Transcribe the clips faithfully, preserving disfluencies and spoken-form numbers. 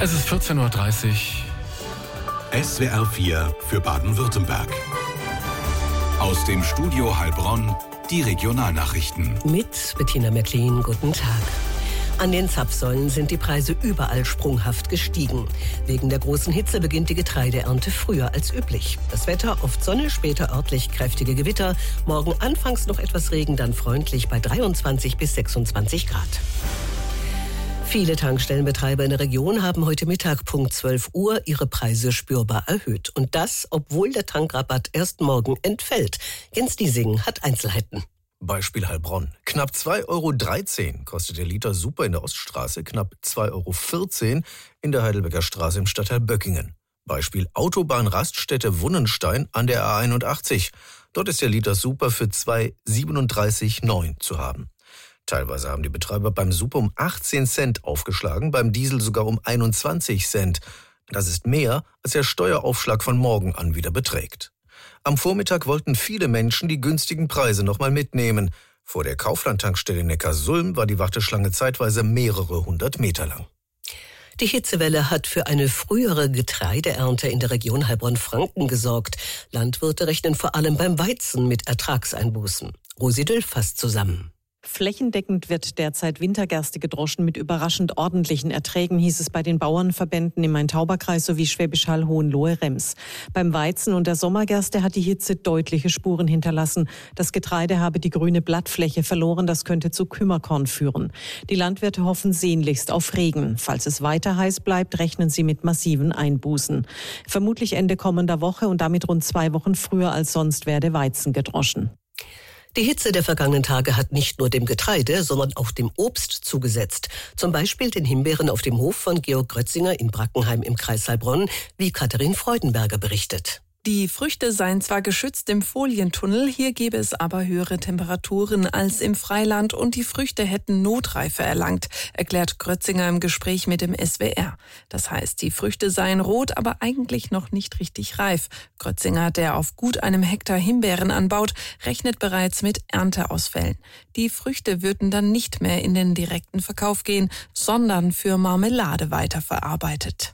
Es ist vierzehn Uhr dreißig. S W R vier für Baden-Württemberg. Aus dem Studio Heilbronn die Regionalnachrichten. Mit Bettina Mecklin, guten Tag. An den Zapfsäulen sind die Preise überall sprunghaft gestiegen. Wegen der großen Hitze beginnt die Getreideernte früher als üblich. Das Wetter, oft Sonne, später örtlich kräftige Gewitter. Morgen anfangs noch etwas Regen, dann freundlich bei dreiundzwanzig bis sechsundzwanzig Grad. Viele Tankstellenbetreiber in der Region haben heute Mittag Punkt zwölf Uhr ihre Preise spürbar erhöht. Und das, obwohl der Tankrabatt erst morgen entfällt. Jens Diesing hat Einzelheiten. Beispiel Heilbronn. Knapp zwei Euro dreizehn kostet der Liter Super in der Oststraße, knapp zwei Euro vierzehn in der Heidelberger Straße im Stadtteil Böckingen. Beispiel Autobahnraststätte Wunnenstein an der A einundachtzig. Dort ist der Liter Super für zwei Euro siebenunddreißig neun zu haben. Teilweise haben die Betreiber beim Super um achtzehn Cent aufgeschlagen, beim Diesel sogar um einundzwanzig Cent. Das ist mehr, als der Steueraufschlag von morgen an wieder beträgt. Am Vormittag wollten viele Menschen die günstigen Preise noch mal mitnehmen. Vor der Kaufland-Tankstelle Neckarsulm war die Warteschlange zeitweise mehrere hundert Meter lang. Die Hitzewelle hat für eine frühere Getreideernte in der Region Heilbronn-Franken gesorgt. Landwirte rechnen vor allem beim Weizen mit Ertragseinbußen. Rosi Dülf fasst zusammen. Flächendeckend wird derzeit Wintergerste gedroschen mit überraschend ordentlichen Erträgen, hieß es bei den Bauernverbänden im Main-Tauber-Kreis sowie Schwäbisch Hall, Hohenlohe-Rems. Beim Weizen und der Sommergerste hat die Hitze deutliche Spuren hinterlassen. Das Getreide habe die grüne Blattfläche verloren, das könnte zu Kümmerkorn führen. Die Landwirte hoffen sehnlichst auf Regen. Falls es weiter heiß bleibt, rechnen sie mit massiven Einbußen. Vermutlich Ende kommender Woche und damit rund zwei Wochen früher als sonst werde Weizen gedroschen. Die Hitze der vergangenen Tage hat nicht nur dem Getreide, sondern auch dem Obst zugesetzt. Zum Beispiel den Himbeeren auf dem Hof von Georg Grötzinger in Brackenheim im Kreis Heilbronn, wie Katharin Freudenberger berichtet. Die Früchte seien zwar geschützt im Folientunnel, hier gäbe es aber höhere Temperaturen als im Freiland und die Früchte hätten Notreife erlangt, erklärt Grötzinger im Gespräch mit dem S W R. Das heißt, die Früchte seien rot, aber eigentlich noch nicht richtig reif. Grötzinger, der auf gut einem Hektar Himbeeren anbaut, rechnet bereits mit Ernteausfällen. Die Früchte würden dann nicht mehr in den direkten Verkauf gehen, sondern für Marmelade weiterverarbeitet.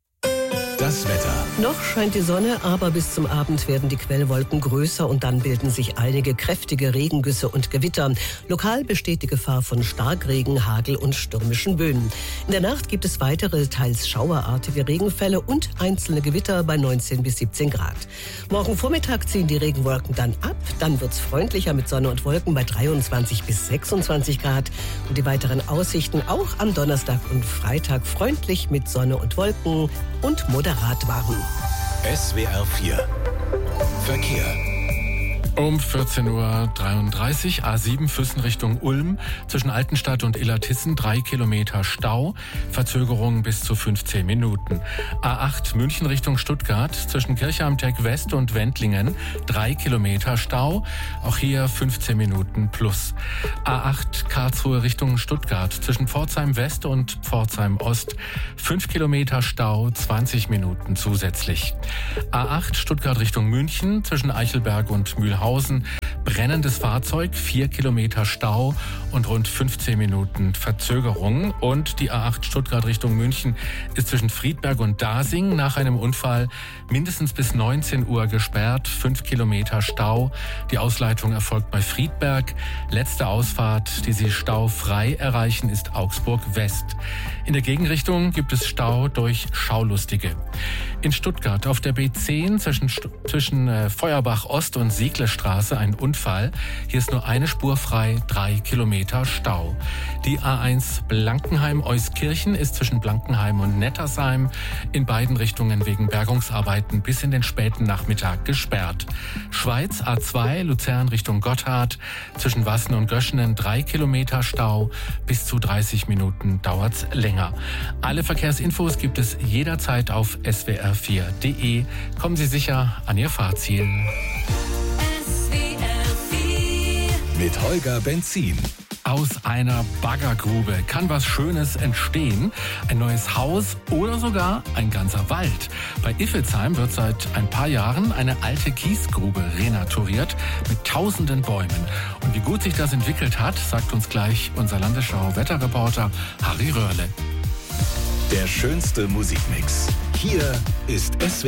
Das Wetter. Noch scheint die Sonne, aber bis zum Abend werden die Quellwolken größer und dann bilden sich einige kräftige Regengüsse und Gewitter. Lokal besteht die Gefahr von Starkregen, Hagel und stürmischen Böen. In der Nacht gibt es weitere, teils schauerartige Regenfälle und einzelne Gewitter bei neunzehn bis siebzehn Grad. Morgen Vormittag ziehen die Regenwolken dann ab. Dann wird's freundlicher mit Sonne und Wolken bei dreiundzwanzig bis sechsundzwanzig Grad. Und die weiteren Aussichten auch am Donnerstag und Freitag freundlich mit Sonne und Wolken und moderat waren. S W R vier Verkehr. Um vierzehn Uhr dreiunddreißig, A sieben Füssen Richtung Ulm, zwischen Altenstadt und Illertissen drei Kilometer Stau, Verzögerung bis zu fünfzehn Minuten. A acht München Richtung Stuttgart, zwischen Kirchheim-Teck West und Wendlingen drei Kilometer Stau, auch hier fünfzehn Minuten plus. A acht Karlsruhe Richtung Stuttgart, zwischen Pforzheim West und Pforzheim Ost fünf Kilometer Stau, zwanzig Minuten zusätzlich. A acht Stuttgart Richtung München, zwischen Eichelberg und Mühlhausen brennendes Fahrzeug, vier Kilometer Stau und rund fünfzehn Minuten Verzögerung. Und die A acht Stuttgart Richtung München ist zwischen Friedberg und Dasing nach einem Unfall mindestens bis neunzehn Uhr gesperrt, fünf Kilometer Stau. Die Ausleitung erfolgt bei Friedberg. Letzte Ausfahrt, die Sie staufrei erreichen, ist Augsburg West. In der Gegenrichtung gibt es Stau durch Schaulustige. In Stuttgart auf der B zehn zwischen, zwischen äh, Feuerbach Ost und Sieglestraße ein Unfall. Hier ist nur eine Spur frei, drei Kilometer Stau. Die A eins Blankenheim-Euskirchen ist zwischen Blankenheim und Nettersheim in beiden Richtungen wegen Bergungsarbeiten bis in den späten Nachmittag gesperrt. Schweiz A zwei Luzern Richtung Gotthard zwischen Wassen und Göschenen drei Kilometer Stau, bis zu dreißig Minuten dauert's länger. Alle Verkehrsinfos gibt es jederzeit auf S W R vier punkt de. Kommen Sie sicher an Ihr Fahrziel. Mit Holger Benzin. Aus einer Baggergrube kann was Schönes entstehen. Ein neues Haus oder sogar ein ganzer Wald. Bei Iffelsheim wird seit ein paar Jahren eine alte Kiesgrube renaturiert mit tausenden Bäumen. Und wie gut sich das entwickelt hat, sagt uns gleich unser Landesschau-Wetterreporter Harry Röhrle. Der schönste Musikmix. Hier ist S W R